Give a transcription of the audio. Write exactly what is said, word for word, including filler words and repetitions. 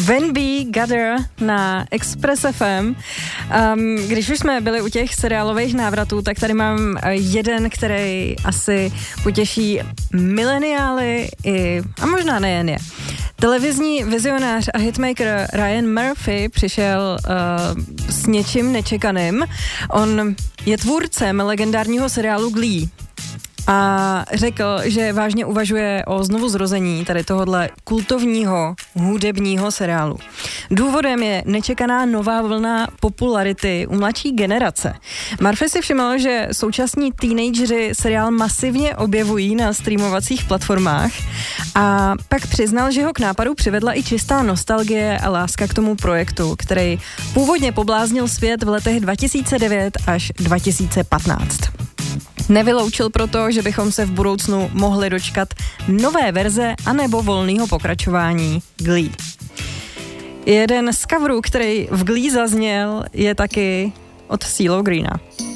When We Gather na Express F M. Um, když už jsme byli u těch seriálových návratů, tak tady mám jeden, který asi potěší mileniály i, a možná nejen je. Televizní vizionář a hitmaker Ryan Murphy přišel uh, s něčím nečekaným. On je tvůrcem legendárního seriálu Glee. A řekl, že vážně uvažuje o znovuzrození tady tohodle kultovního hudebního seriálu. Důvodem je nečekaná nová vlna popularity u mladší generace. Murphy si všiml, že současní teenageři seriál masivně objevují na streamovacích platformách a pak přiznal, že ho k nápadu přivedla i čistá nostalgie a láska k tomu projektu, který původně pobláznil svět v letech dva tisíce devět až dva tisíce patnáct. Nevyloučil proto, že bychom se v budoucnu mohli dočkat nové verze anebo volného pokračování Glee. Jeden z coverů, který v Glee zazněl, je taky od CeeLo Greena.